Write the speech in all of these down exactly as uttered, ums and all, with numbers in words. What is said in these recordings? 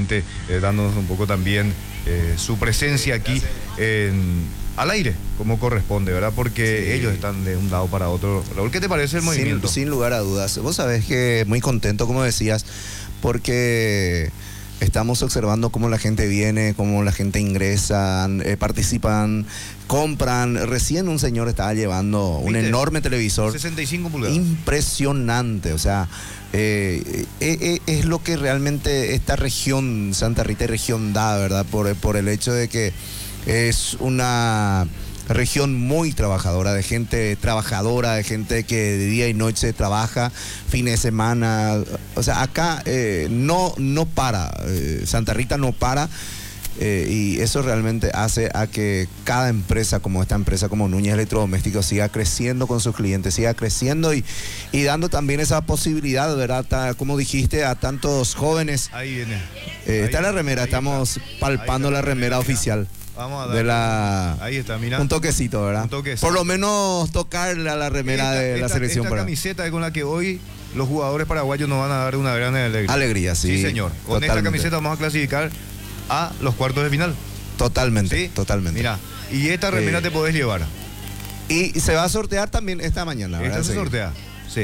obviamente eh, dándonos un poco también eh, su presencia aquí en, al aire, como corresponde, ¿verdad? Porque sí, ellos están de un lado para otro. Raúl, ¿qué te parece el movimiento? Sin, sin lugar a dudas. Vos sabés que muy contento, como decías, porque estamos observando cómo la gente viene, cómo la gente ingresa, eh, participan, compran. Recién un señor estaba llevando un ¿Viste? enorme televisor. sesenta y cinco pulgadas. Impresionante, o sea, eh, eh, eh, es lo que realmente esta región, Santa Rita y región da, ¿verdad? Por, por el hecho de que es una región muy trabajadora, de gente trabajadora, de gente que de día y noche trabaja, fines de semana. O sea, acá eh, no, no para, eh, Santa Rita no para, eh, y eso realmente hace a que cada empresa, como esta empresa, como Núñez Electrodomésticos, siga creciendo con sus clientes, siga creciendo y, y dando también esa posibilidad, ¿verdad? Ta, como dijiste, a tantos jóvenes. Ahí viene. Eh, Ahí, está la remera, estamos está. palpando la remera oficial. Vamos a dar de la ahí está, mira. Un toquecito, ¿verdad? Un toquecito. Por lo menos tocarle a la remera esta, de esta, la selección. Esta para... camiseta es con la que hoy los jugadores paraguayos nos van a dar una gran alegría. Alegría, sí. Sí, señor. Con totalmente. esta camiseta vamos a clasificar a los cuartos de final. Totalmente, ¿Sí? totalmente. Mira, y esta remera eh, te podés llevar. Y se va a sortear también esta mañana, ¿verdad? ¿Esta se sí. sortea? Sí.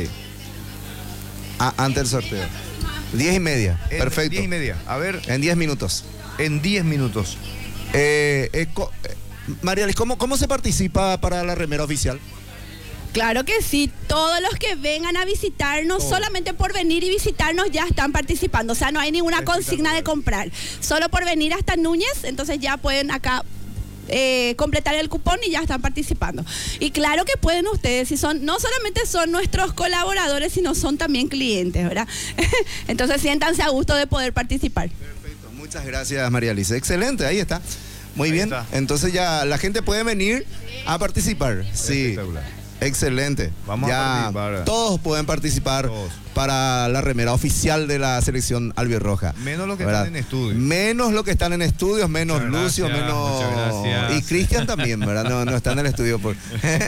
Ah, antes del sorteo. Diez y media, en perfecto. Diez y media, a ver. En diez minutos. En diez minutos. Eh, eh, eh, Marialis, ¿cómo, ¿cómo se participa para la remera oficial? Claro que sí, todos los que vengan a visitarnos, oh. solamente por venir y visitarnos ya están participando, o sea, no hay ninguna consigna de comprar, solo por venir hasta Núñez, entonces ya pueden acá eh, completar el cupón y ya están participando. Y claro que pueden ustedes, si son, no solamente son nuestros colaboradores, sino son también clientes, ¿verdad? Entonces siéntanse a gusto de poder participar. Perfecto, muchas gracias, Marialis, excelente, ahí está. Muy ahí bien, está. Entonces ya la gente puede venir a participar. Sí. Excelente. Vamos ya a participar. Todos pueden participar todos. para la remera oficial de la selección albirroja. Menos los que ¿verdad? están en estudios. Menos los que están en estudios, menos muchas Lucio, gracias, menos... Y Cristian también, ¿verdad? No, no está en el estudio. Por...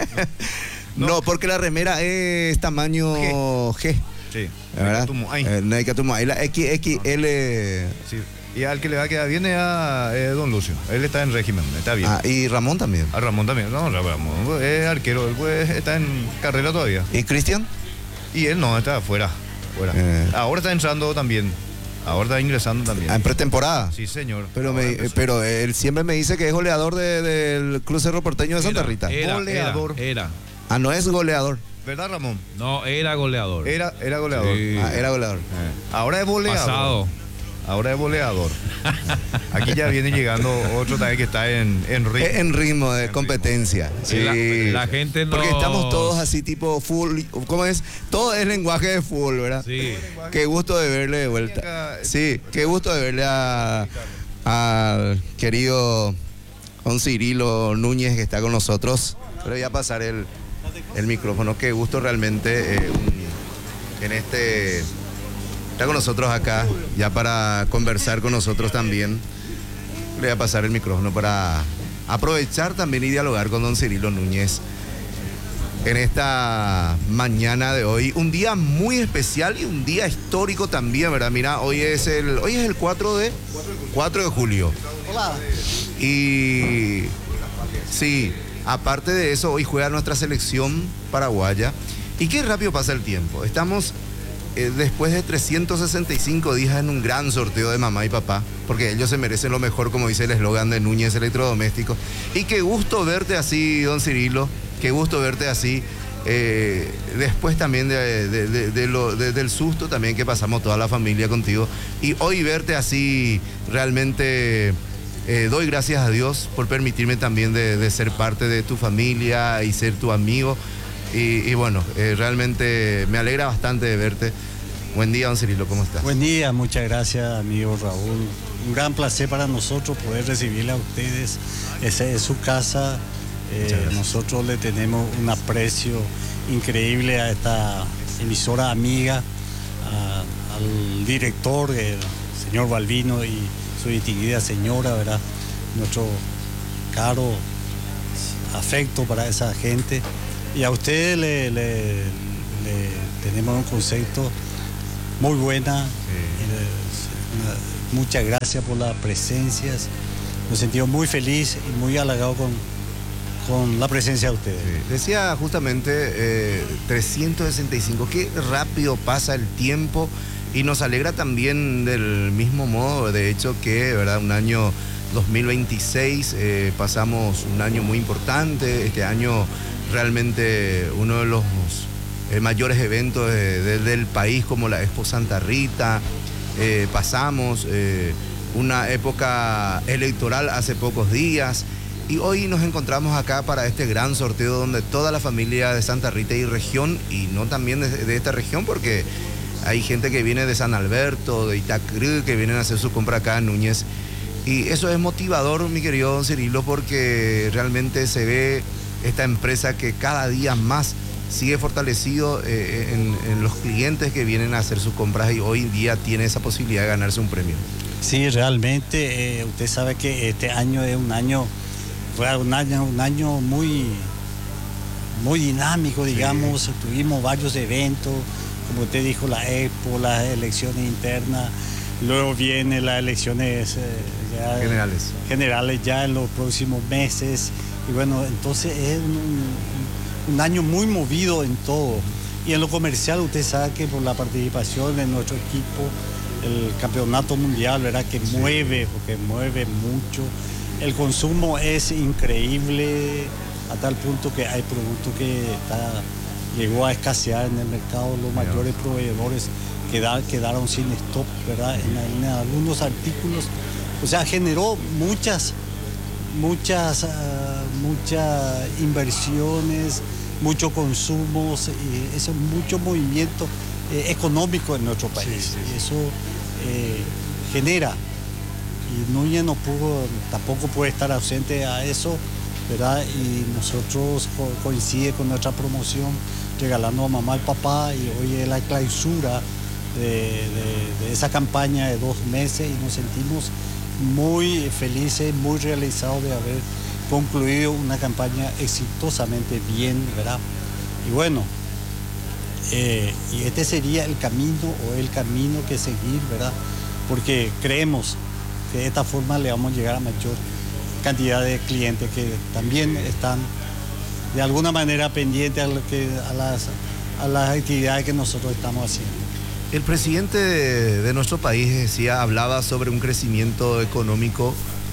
no. no, porque la remera es tamaño G. G. Sí. ¿Verdad? Eh, ahí la X X L... Sí. Y al que le va a quedar bien es a eh, don Lucio. Él está en régimen, está bien. Ah, y Ramón también. A Ramón también. No, Ramón es arquero, él pues, está en carrera todavía. ¿Y Cristian? Y él no, está afuera. Fuera. Eh. Ahora está entrando también. Ahora está ingresando también. ¿En pretemporada? Sí, señor. Pero, me, pero él siempre me dice que es goleador de, del Club Cerro Porteño de Santa era, Rita. Era, goleador. Era, era. Ah, no es goleador. ¿Verdad, Ramón? No, era goleador. Era, era goleador. Sí. Ah, era goleador. Eh. Ahora es goleador. Pasado. Ahora es goleador. Aquí ya viene llegando otro también que está en, en ritmo. En ritmo de en competencia. Ritmo. Sí. La, la gente no... Porque estamos todos así tipo full. ¿Cómo es? Todo es lenguaje de full, ¿verdad? Sí. Qué gusto de verle de vuelta. Sí, qué gusto de verle a al querido don Cirilo Núñez que está con nosotros. Pero voy a pasar el, el micrófono. Qué gusto realmente eh, en este... Está con nosotros acá, ya para conversar con nosotros también. Le voy a pasar el micrófono para aprovechar también y dialogar con don Cirilo Núñez en esta mañana de hoy. Un día muy especial y un día histórico también, ¿verdad? Mira, hoy es el, hoy es el cuatro de julio. Y sí, aparte de eso, hoy juega nuestra selección paraguaya. Y qué rápido pasa el tiempo. Estamos... Eh, después de trescientos sesenta y cinco días en un gran sorteo de mamá y papá, porque ellos se merecen lo mejor, como dice el eslogan de Núñez Electrodomésticos. Y qué gusto verte así, don Cirilo, qué gusto verte así, eh, después también de, de, de, de lo, de, del susto también que pasamos toda la familia contigo. Y hoy verte así, realmente eh, doy gracias a Dios por permitirme también de, de ser parte de tu familia y ser tu amigo. Y, y bueno, eh, realmente me alegra bastante de verte. Buen día, don Cirilo, ¿cómo estás? Buen día, muchas gracias, amigo Raúl. Un gran placer para nosotros poder recibirle a ustedes. Esa es su casa. Eh, nosotros le tenemos un aprecio increíble a esta emisora amiga, a, al director, el señor Balbino, y su distinguida señora, ¿verdad? Nuestro caro afecto para esa gente. Y a ustedes le, le, le tenemos un concepto muy buena, sí. Una- muchas gracias por las presencias. Nos sentimos muy felices y muy halagados con, con la presencia de ustedes. Sí. Decía justamente eh, trescientos sesenta y cinco, qué rápido pasa el tiempo y nos alegra también del mismo modo, de hecho que, ¿verdad? Un año dos mil veintiséis, eh, pasamos un año muy importante, este año realmente uno de los eh, mayores eventos de, de, del país como la Expo Santa Rita, eh, pasamos eh, una época electoral hace pocos días y hoy nos encontramos acá para este gran sorteo donde toda la familia de Santa Rita y región, y no también de, de esta región porque hay gente que viene de San Alberto, de Itacrí, que vienen a hacer su compra acá en Núñez. Y eso es motivador, mi querido don Cirilo, porque realmente se ve esta empresa que cada día más sigue fortalecido eh, en, en los clientes que vienen a hacer sus compras y hoy en día tiene esa posibilidad de ganarse un premio. Sí, realmente, eh, usted sabe que este año es un año, fue un año, un año muy, muy dinámico, digamos. Sí. Tuvimos varios eventos, como usted dijo, la Expo, las elecciones internas, luego vienen las elecciones eh, ya generales. generales ya en los próximos meses. Y bueno, entonces es un, un año muy movido en todo. Y en lo comercial, usted sabe que por la participación de nuestro equipo, el campeonato mundial, ¿verdad? Que sí. mueve, porque mueve mucho. El consumo es increíble a tal punto que hay productos que está, llegó a escasear en el mercado. Los mayores proveedores quedar, quedaron sin stock, ¿verdad? En, en algunos artículos. O sea, generó muchas, muchas, uh, muchas inversiones, muchos consumos, y eso, mucho movimiento eh, económico en nuestro país. Sí, sí. Y eso eh, genera. Y Núñez no pudo, tampoco puede estar ausente a eso, ¿verdad? Y nosotros co coincide con nuestra promoción, regalando a mamá y papá, y hoy es la clausura de, de, de esa campaña de dos meses y nos sentimos muy felices, muy realizados de haber concluido una campaña exitosamente bien, ¿verdad? Y bueno, eh, y este sería el camino o el camino que seguir, ¿verdad? Porque creemos que de esta forma le vamos a llegar a mayor cantidad de clientes que también están de alguna manera pendientes a, lo que, a, las, a las actividades que nosotros estamos haciendo. El presidente de, de nuestro país decía, hablaba sobre un crecimiento económico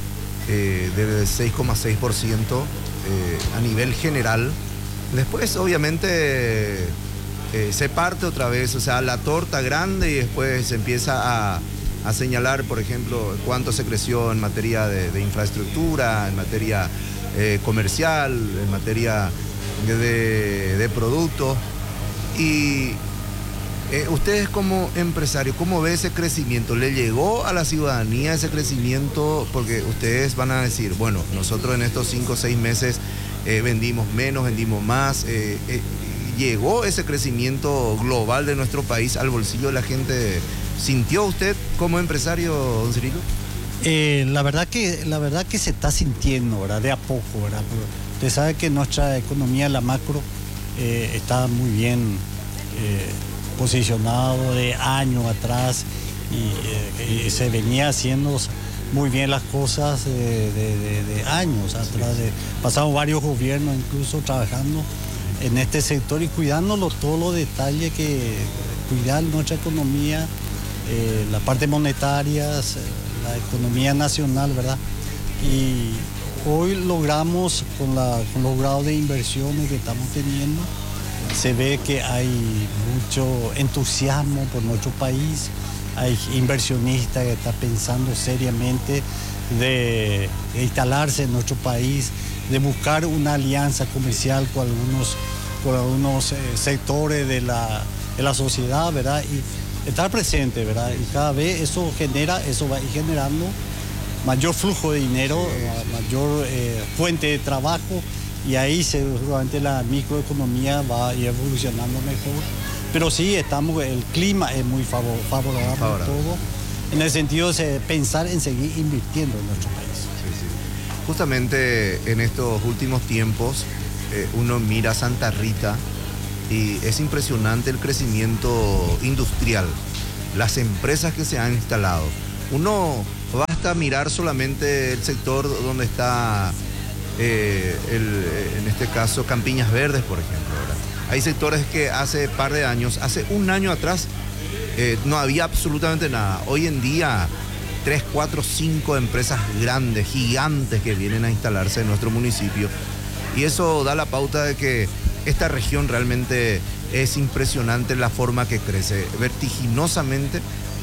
eh, de seis coma seis por ciento eh, a nivel general. Después, obviamente, eh, se parte otra vez, o sea, la torta grande y después se empieza a, a señalar, por ejemplo, cuánto se creció en materia de, de infraestructura, en materia eh, comercial, en materia de, de productos. Y eh, ustedes como empresarios, ¿cómo ve ese crecimiento? ¿Le llegó a la ciudadanía ese crecimiento? Porque ustedes van a decir, bueno, nosotros en estos cinco o seis meses eh, vendimos menos, vendimos más. Eh, eh, ¿Llegó ese crecimiento global de nuestro país al bolsillo de la gente? ¿Sintió usted como empresario, don Cirilo? Eh, la verdad que la verdad que se está sintiendo, ¿verdad? De a poco, ¿verdad? Usted sabe que nuestra economía, la macro, eh, está muy bien eh, posicionado de años atrás y, eh, y se venía haciendo muy bien las cosas de, de, de, de años atrás. De, pasamos varios gobiernos incluso trabajando en este sector y cuidándolo todos los detalles que cuidar nuestra economía. Eh, la parte monetaria, la economía nacional, ¿verdad? Y hoy logramos, con, la, con los grados de inversiones que estamos teniendo, se ve que hay mucho entusiasmo por nuestro país, hay inversionistas que están pensando seriamente de, de instalarse en nuestro país, de buscar una alianza comercial con algunos, con algunos eh, sectores de la, de la sociedad, ¿verdad? Y, estar presente, ¿verdad? Y cada vez eso genera, eso va a ir generando mayor flujo de dinero, mayor eh, fuente de trabajo y ahí seguramente la microeconomía va a ir evolucionando mejor. Pero sí, estamos, el clima es muy favor, favorable a todo, en el sentido de pensar en seguir invirtiendo en nuestro país. Sí, sí. Justamente en estos últimos tiempos eh, uno mira Santa Rita y es impresionante el crecimiento industrial, las empresas que se han instalado. Uno basta mirar solamente el sector donde está, eh, el, en este caso, Campiñas Verdes, por ejemplo, ¿verdad? Hay sectores que hace par de años, hace un año atrás, eh, no había absolutamente nada. Hoy en día, tres, cuatro, cinco empresas grandes, gigantes que vienen a instalarse en nuestro municipio. Y eso da la pauta de que esta región realmente es impresionante la forma que crece, vertiginosamente.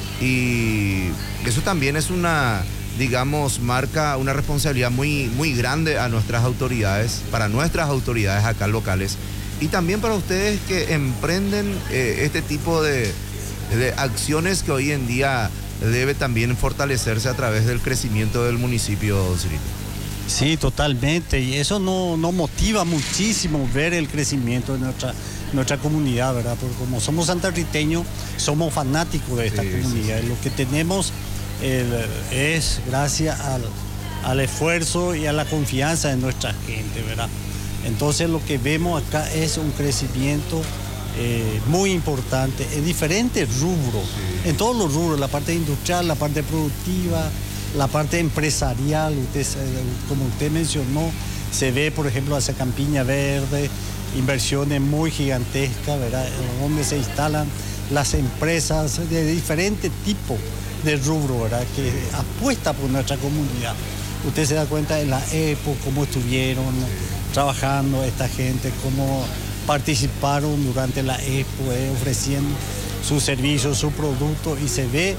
Y eso también es una, digamos, marca una responsabilidad muy, muy grande a nuestras autoridades, para nuestras autoridades acá locales. Y también para ustedes que emprenden eh, este tipo de, de acciones que hoy en día debe también fortalecerse a través del crecimiento del municipio, Cirilo. Sí, totalmente. Y eso nos no motiva muchísimo ver el crecimiento de nuestra, nuestra comunidad, ¿verdad? Porque como somos santarriteños, somos fanáticos de esta sí, comunidad. Sí, sí. Lo que tenemos el, es gracias al, al esfuerzo y a la confianza de nuestra gente, ¿verdad? Entonces lo que vemos acá es un crecimiento eh, muy importante en diferentes rubros, sí. En todos los rubros, la parte industrial, la parte productiva, la parte empresarial. Usted, como usted mencionó, se ve, por ejemplo, hacia Campiña Verde, inversiones muy gigantescas, ¿verdad? Donde se instalan las empresas de diferentes tipos de rubro, ¿verdad? Que apuesta por nuestra comunidad. Usted se da cuenta en la EPO, cómo estuvieron trabajando esta gente, cómo participaron durante la EPO, eh, ofreciendo sus servicios, sus productos, y se ve,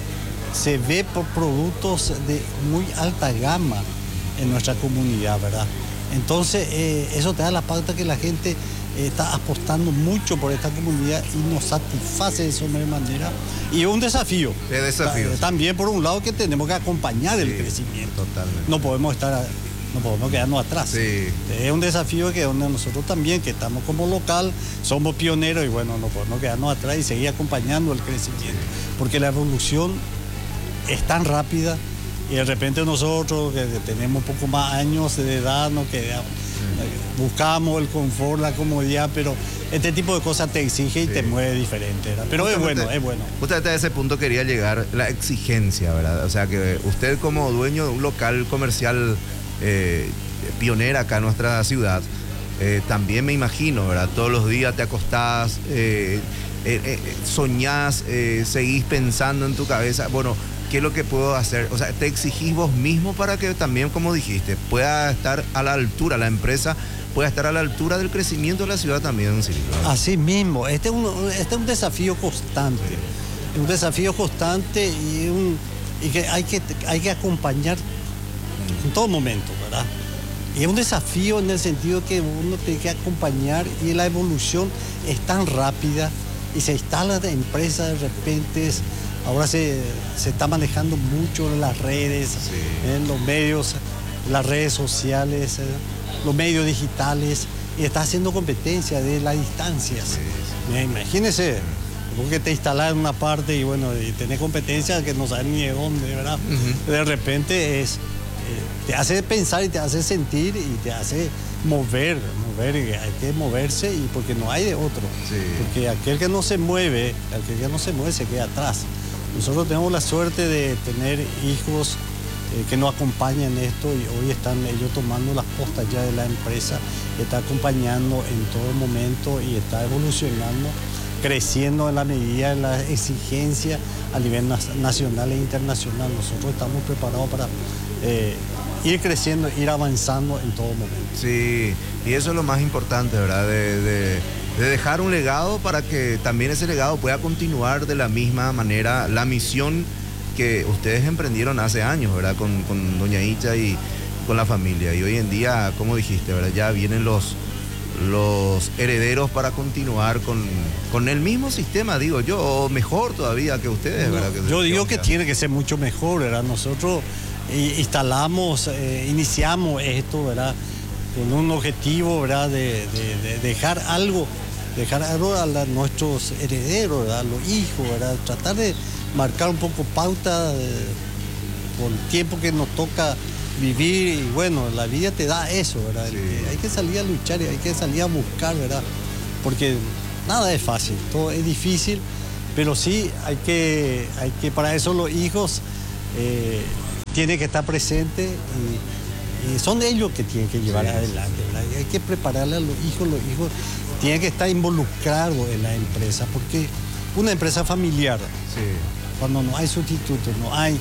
se ve por productos de muy alta gama en nuestra comunidad, ¿verdad? Entonces, eh, eso te da la pauta que la gente eh, está apostando mucho por esta comunidad y nos satisface de esa manera. Y es un desafío. Es desafío. También, por un lado, que tenemos que acompañar el sí, crecimiento. Totalmente. No podemos estar, no podemos quedarnos atrás. Sí. Es un desafío que donde nosotros también, que estamos como local, somos pioneros y bueno, no podemos quedarnos atrás y seguir acompañando el crecimiento. Porque la evolución es tan rápida. Y de repente nosotros, que tenemos un poco más años de edad, ¿no? Que sí. buscamos el confort, la comodidad, pero este tipo de cosas te exige y sí. te mueve diferente, ¿verdad? Pero justamente, es bueno, es bueno. Justamente a ese punto quería llegar, la exigencia, ¿verdad? O sea, que usted como dueño de un local comercial eh, pionera acá en nuestra ciudad, eh, también me imagino, ¿verdad? Todos los días te acostás, eh, eh, eh, soñás, eh, seguís pensando en tu cabeza, bueno, ¿qué es lo que puedo hacer? O sea, te exigís vos mismo para que también, como dijiste, pueda estar a la altura, la empresa pueda estar a la altura del crecimiento de la ciudad también, Cirilo. Así mismo, este es un, este es un desafío constante, sí. un desafío constante y, un, y que, hay que hay que acompañar en todo momento, ¿verdad? Y es un desafío en el sentido que uno tiene que acompañar y la evolución es tan rápida y se instalan empresas de repente. Ahora se, se está manejando mucho en las redes, sí. en los medios, las redes sociales, eh, los medios digitales, y está haciendo competencia de las distancias. Sí, sí. Imagínese, porque te instalas en una parte y bueno, y tenés competencia que no sabes ni de dónde, ¿verdad? Uh-huh. De repente es, eh, te hace pensar y te hace sentir y te hace mover, mover, hay que moverse y porque no hay de otro. Sí. Porque aquel que no se mueve, aquel que no se mueve se queda atrás. Nosotros tenemos la suerte de tener hijos eh, que nos acompañan en esto y hoy están ellos tomando las postas ya de la empresa, está acompañando en todo momento y está evolucionando, creciendo en la medida de la exigencia a nivel nacional e internacional. Nosotros estamos preparados para eh, ir creciendo, ir avanzando en todo momento. Sí, y eso es lo más importante, ¿verdad? De, de... de dejar un legado para que también ese legado pueda continuar de la misma manera la misión que ustedes emprendieron hace años, ¿verdad? Con, con doña Icha y con la familia. Y hoy en día, como dijiste, ¿verdad? Ya vienen los, los herederos para continuar con, con el mismo sistema, digo yo, o mejor todavía que ustedes, ¿verdad? No, yo digo que tiene que ser mucho mejor, ¿verdad? Nosotros instalamos, eh, iniciamos esto, ¿verdad? Con un objetivo, ¿verdad? De, de, de dejar algo, dejar algo a la, nuestros herederos, ¿verdad? A los hijos, ¿verdad? Tratar de marcar un poco pauta eh, por el tiempo que nos toca vivir y bueno, la vida te da eso, ¿verdad? Sí. Que hay que salir a luchar y hay que salir a buscar, ¿verdad? Porque nada es fácil, todo es difícil, pero sí hay que, hay que para eso los hijos eh, tiene que estar presente y, y son ellos que tienen que llevar sí. adelante, ¿verdad? Hay que prepararle a los hijos, los hijos tienen que estar involucrados en la empresa, porque una empresa familiar, sí. cuando no hay sustituto, no hay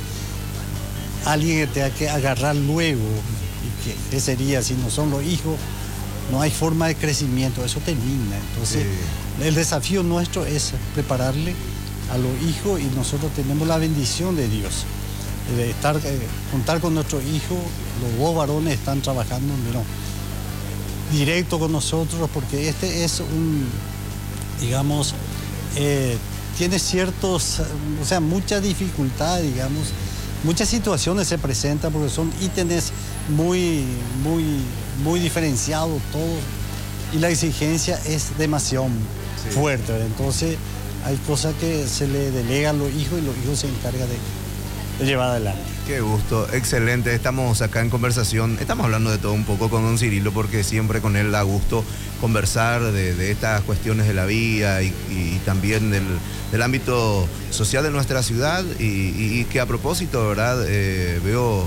alguien que tenga que agarrar luego, y que, ¿qué sería si no son los hijos? No hay forma de crecimiento, eso termina. Entonces, sí. el desafío nuestro es prepararle a los hijos y nosotros tenemos la bendición de Dios, de estar, eh, contar con nuestros hijos. Los dos varones están trabajando, pero directo con nosotros, porque este es un, digamos, eh, tiene ciertos, o sea, mucha dificultad, digamos, muchas situaciones se presentan porque son ítems muy, muy, muy diferenciados todos y la exigencia es demasiado sí. fuerte. Entonces hay cosas que se le delegan a los hijos y los hijos se encargan de, de llevar adelante. Qué gusto, excelente. Estamos acá en conversación, estamos hablando de todo un poco con don Cirilo porque siempre con él da gusto conversar de, de estas cuestiones de la vida y, y también del, del ámbito social de nuestra ciudad y, y, y que a propósito, ¿verdad? Eh, veo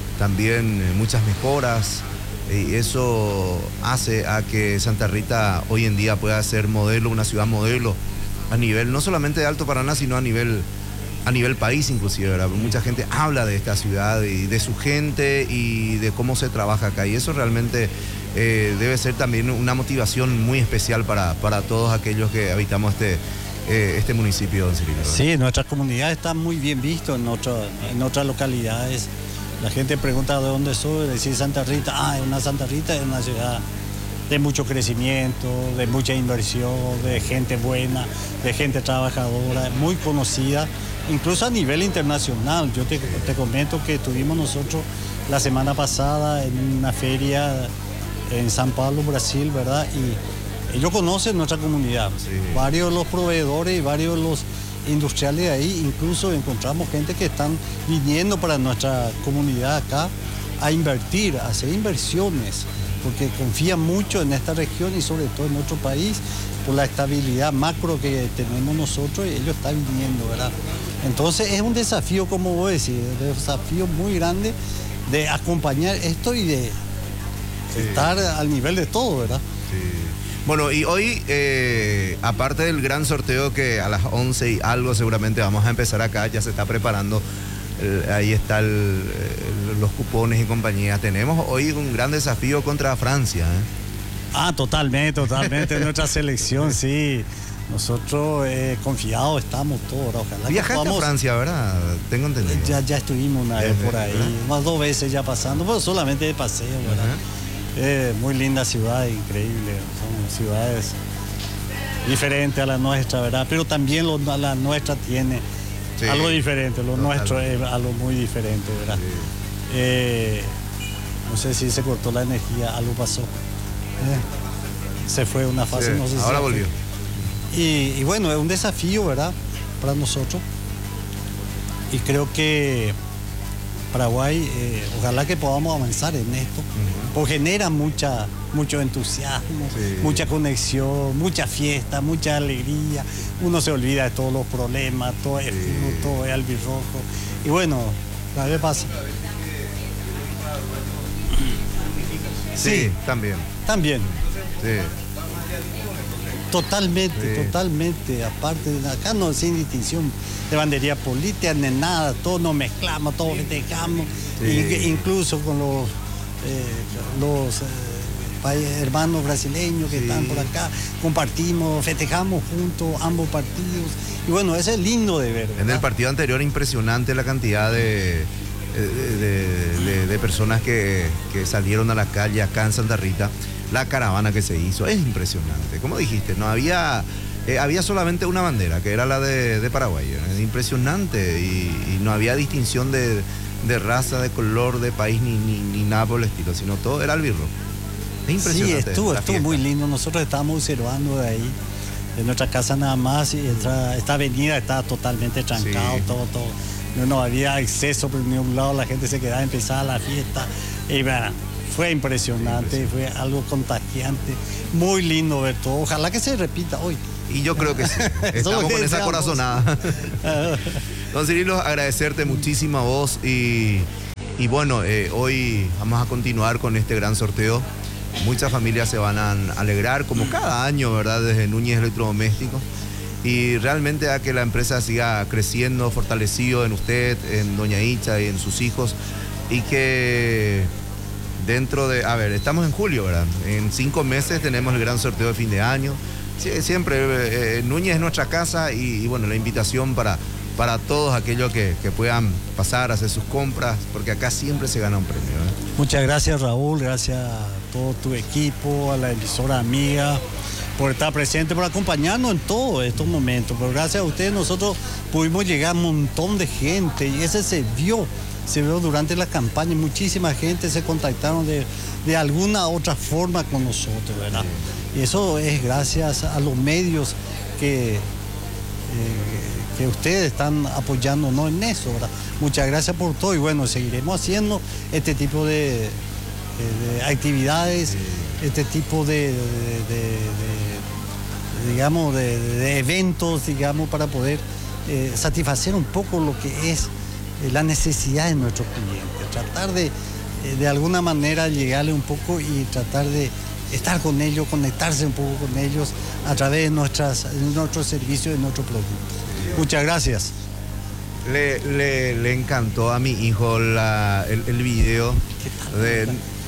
también muchas mejoras y eso hace a que Santa Rita hoy en día pueda ser modelo, una ciudad modelo a nivel no solamente de Alto Paraná, sino a nivel a nivel país inclusive, ¿verdad? Mucha gente habla de esta ciudad y de su gente y de cómo se trabaja acá y eso realmente eh, debe ser también una motivación muy especial para, para todos aquellos que habitamos este, eh, este municipio, don Cirilo, ¿verdad? Sí, nuestra comunidad está muy bien visto en, otro, en otras localidades. La gente pregunta de dónde soy, decir Santa Rita, ah, es una Santa Rita, es una ciudad de mucho crecimiento, de mucha inversión, de gente buena, de gente trabajadora, muy conocida, incluso a nivel internacional. Yo te, te comento que tuvimos nosotros la semana pasada en una feria en San Pablo, Brasil, ¿verdad? Y ellos conocen nuestra comunidad, sí. varios de los proveedores y varios de los industriales de ahí, incluso encontramos gente que están viniendo para nuestra comunidad acá a invertir, a hacer inversiones, porque confían mucho en esta región y sobre todo en nuestro país por la estabilidad macro que tenemos nosotros y ellos están viniendo, ¿verdad? Entonces es un desafío, como vos decís, un desafío muy grande de acompañar esto y de sí. estar al nivel de todo, ¿verdad? Sí. Bueno, y hoy, eh, aparte del gran sorteo que a las once y algo seguramente vamos a empezar acá, ya se está preparando, eh, ahí están el, los cupones y compañía. Tenemos hoy un gran desafío contra Francia, ¿eh? Ah, totalmente, totalmente, nuestra selección, sí. Nosotros eh, confiados estamos todos. Ojalá Viajaste podamos... a Francia, ¿verdad? Tengo entendido. Ya, ya estuvimos una vez por ahí, ¿verdad? Unas dos veces ya pasando, pero solamente de paseo, ¿verdad? Uh-huh. Eh, muy linda ciudad, increíble. Son ciudades diferentes a la nuestra, ¿verdad? Pero también lo, la nuestra tiene sí, algo diferente, lo totalmente. Nuestro es algo muy diferente, ¿verdad? Sí. Eh, no sé si se cortó la energía, algo pasó. Eh, se fue una fase, sí, no sé si ahora volvió. Y, y bueno, es un desafío, ¿verdad? Para nosotros. Y creo que Paraguay, eh, ojalá que podamos avanzar en esto, uh-huh. porque genera mucha, mucho entusiasmo, sí. mucha conexión, mucha fiesta, mucha alegría. Uno se olvida de todos los problemas, todo es sí. fino, todo es albirrojo. Y bueno, a ver pasa. Sí, sí, también. También. Sí. Totalmente, sí. totalmente. Aparte, acá no sin distinción de bandería política, ni nada, todos nos mezclamos, todos festejamos, sí. incluso con los, eh, los eh, hermanos brasileños que sí. están por acá, compartimos, festejamos juntos ambos partidos. Y bueno, eso es lindo de ver, ¿verdad? En el partido anterior, impresionante la cantidad de, de, de, de, de personas que, que salieron a la calle acá en Santa Rita. La caravana que se hizo es impresionante. Como dijiste, no había, eh, había solamente una bandera, que era la de, de Paraguay. Es impresionante y, y no había distinción de, de raza, de color, de país, ni, ni, ni nada por el estilo, sino todo era albirro. Es impresionante. Sí, estuvo, estuvo muy lindo. Nosotros estábamos observando de ahí, de nuestra casa nada más, y esta, esta avenida estaba totalmente trancada, sí. todo, todo. No, no había acceso por ningún lado, la gente se quedaba, empezaba la fiesta. Y bueno, fue impresionante, fue algo contagiante, muy lindo ver todo. Ojalá que se repita hoy. Y yo creo que sí. Estamos con esa corazonada. Don Cirilo, agradecerte muchísimo a vos y, y bueno, eh, hoy vamos a continuar con este gran sorteo. Muchas familias se van a alegrar, como cada año, ¿verdad? Desde Núñez Electrodomésticos. Y realmente a que la empresa siga creciendo, fortalecido en usted, en Doña Icha y en sus hijos. Y que dentro de... A ver, estamos en julio, ¿verdad? En cinco meses tenemos el gran sorteo de fin de año. Sí, siempre, eh, Núñez es nuestra casa y, y bueno, la invitación para, para todos aquellos que, que puedan pasar a hacer sus compras, porque acá siempre se gana un premio, ¿eh? Muchas gracias, Raúl, gracias a todo tu equipo, a la emisora amiga, por estar presente, por acompañarnos en todos estos momentos. Pero gracias a ustedes nosotros pudimos llegar a un montón de gente y ese se vio, se vio durante la campaña. Muchísima gente se contactaron de, de alguna otra forma con nosotros, ¿verdad? Y eso es gracias a los medios que, eh, que ustedes están apoyándonos en eso, ¿verdad? Muchas gracias por todo y bueno, seguiremos haciendo este tipo de, de, de actividades, este tipo de, de, de, de digamos, de, de eventos, digamos, para poder eh, satisfacer un poco lo que es eh, la necesidad de nuestros clientes, tratar de, eh, de alguna manera llegarle un poco y tratar de estar con ellos, conectarse un poco con ellos a través de, nuestras, de nuestros servicios y de nuestros productos. Muchas gracias. Le, le, le encantó a mi hijo la, el, el video de,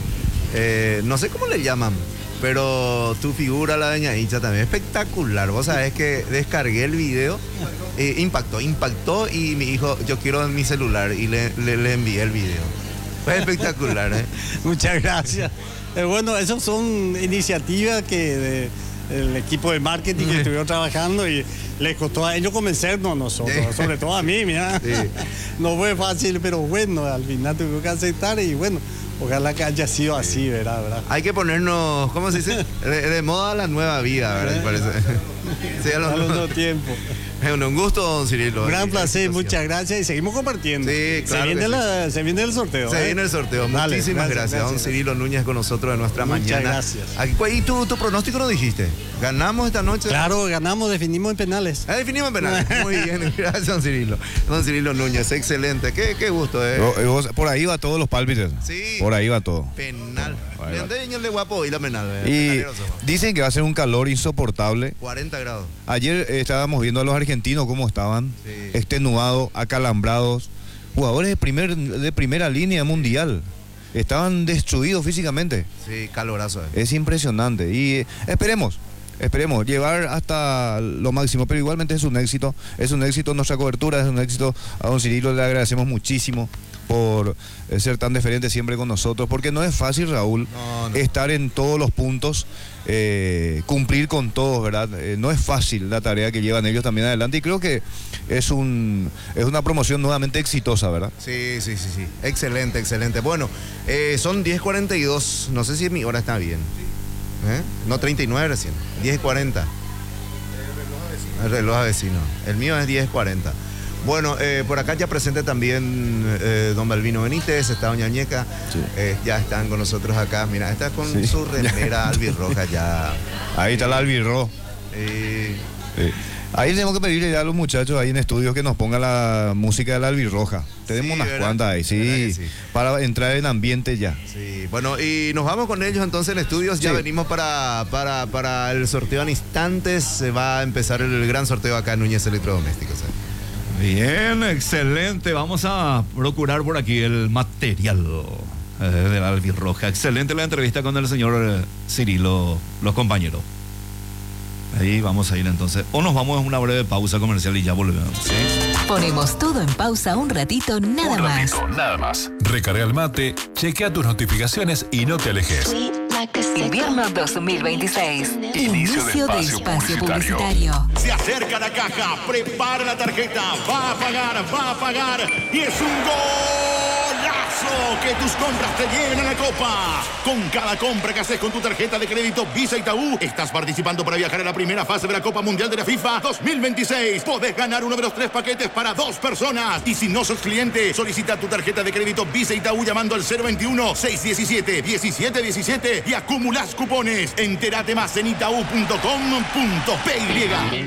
eh, no sé cómo le llaman, pero tu figura, la Doña Icha, también espectacular. Vos sabés que descargué el video, eh, impactó, impactó y mi hijo, yo quiero en mi celular y le, le, le envié el video. Fue espectacular, ¿eh? Muchas gracias. Eh, bueno, esas son iniciativas que de, el equipo de marketing que estuvieron trabajando y les costó a ellos convencernos a nosotros, sobre todo a mí, mira. Sí. No fue fácil, pero bueno, al final tuvimos que aceptar y bueno, ojalá que haya sido así, ¿verdad? ¿verdad? Hay que ponernos, ¿cómo se dice? De, de moda la nueva vida, ¿verdad? Parece. Sí, a los nuevos tiempos. Bueno, un gusto, don Cirilo. Un gran placer, muchas gracias y seguimos compartiendo. Sí, claro. Se viene, sí. la, se viene el sorteo. Se ¿eh? viene el sorteo. Dale, Muchísimas gracias, gracias, don gracias. Cirilo Núñez con nosotros de nuestra Muchas mañana. gracias. Aquí, ¿y tu, tu pronóstico no dijiste? ¿Ganamos esta noche? Claro, ganamos, definimos en penales. Ah, definimos en penales. Muy bien, gracias, don Cirilo. Don Cirilo Núñez, excelente. Qué, qué gusto, ¿eh? Vos- vos- por ahí va todos los pálpites. Sí. Por ahí va todo. Penal. Ahí va. Leandro de guapo y la penal. ¿eh? Y Penaleros somos. dicen que va a ser un calor insoportable. cuarenta grados. Ayer eh, estábamos viendo a los argentinos cómo estaban, Sí. extenuados, acalambrados, jugadores de, primer, de primera línea mundial. Estaban destruidos físicamente. Sí, calorazo. ¿eh? Es impresionante. Y eh, esperemos, esperemos llevar hasta lo máximo, pero igualmente es un éxito. Es un éxito nuestra cobertura, es un éxito. A don Cirilo le agradecemos muchísimo por eh, ser tan deferente siempre con nosotros, porque no es fácil, Raúl, No, no. estar en todos los puntos, eh, cumplir con todos, ¿verdad? Eh, no es fácil la tarea que llevan ellos también adelante y creo que es un es una promoción nuevamente exitosa, ¿verdad? Sí, sí, sí, sí. Excelente, excelente. Bueno, eh, son diez cuarenta y dos. No sé si mi hora está bien. ¿Eh? No, treinta y nueve recién. diez cuarenta. El reloj a vecino. El mío es diez cuarenta. Bueno, eh, por acá ya presente también eh, don Balbino Benítez, está doña Ñeca, Sí. eh, ya están con nosotros acá. Mira, está con Sí. su remera albirroja ya. Ahí está el albirro. Eh, Sí. Ahí tenemos que pedirle ya a los muchachos ahí en estudios que nos pongan la música de la albirroja. Tenemos Sí, unas ¿verdad? cuantas ahí, sí, ¿Verdad que sí? para entrar en ambiente ya. sí, bueno, y nos vamos con ellos entonces en estudios. Ya Sí. venimos para, para, para el sorteo en instantes. Se va a empezar el gran sorteo acá en Núñez Electrodomésticos. ¿eh? Bien, excelente. Vamos a procurar por aquí el material eh, de la albirroja. Excelente la entrevista con el señor eh, Cirilo, los compañeros. Ahí vamos a ir entonces. O nos vamos a una breve pausa comercial y ya volvemos. ¿Sí? Ponemos todo en pausa un ratito, nada Un más. ratito, nada más. Recarga el mate, chequea tus notificaciones y no te alejes. Invierno dos mil veintiséis. Inicio Inicio de de espacio espacio publicitario. publicitario. Se acerca la caja, prepara la tarjeta, va a pagar, va a pagar y es un golazo que tus compras te lleven a la copa. Con cada compra que haces con tu tarjeta de crédito Visa Itaú, estás participando para viajar a la primera fase de la Copa Mundial de la FIFA dos mil veintiséis. Podés ganar uno de los tres paquetes para dos personas. Y si no sos cliente, solicita tu tarjeta de crédito Visa Itaú llamando al cero veintiuno, seiscientos diecisiete, diecisiete diecisiete y acumulás cupones. Entérate más en itaú punto com punto pe.